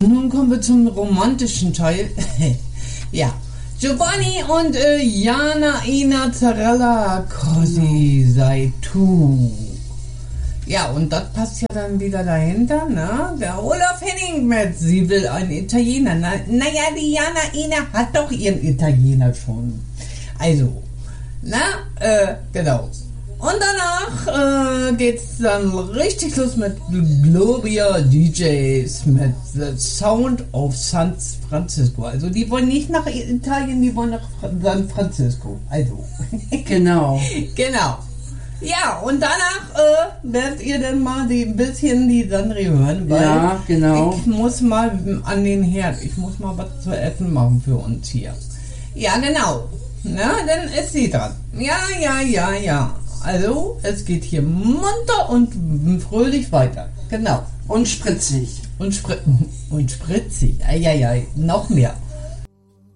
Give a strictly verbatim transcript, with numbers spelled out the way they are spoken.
Nun kommen wir zum romantischen Teil. Ja, Giovanni und äh, Jana Ina Zarella Cosi sei tu. Ja, und das passt ja dann wieder dahinter, ne? Der Olaf Henning mit, sie will einen Italiener. Na, naja, die Jana Ina hat doch ihren Italiener schon. Also, na, äh, genau. Und danach äh, geht's dann richtig los mit Gloria D Js, mit The Sound of San Francisco. Also die wollen nicht nach Italien, die wollen nach San Francisco. Also, genau. Genau. Ja, und danach äh, werdet ihr dann mal die, ein bisschen die Sandri hören, weil ja, genau. ich muss mal an den Herd, ich muss mal was zu essen machen für uns hier. Ja, genau. Na, dann ist sie dran. Ja, ja, ja, ja. Also, es geht hier munter und fröhlich weiter. Genau. Und spritzig. Und, spri und spritzig. Eieiei, noch mehr.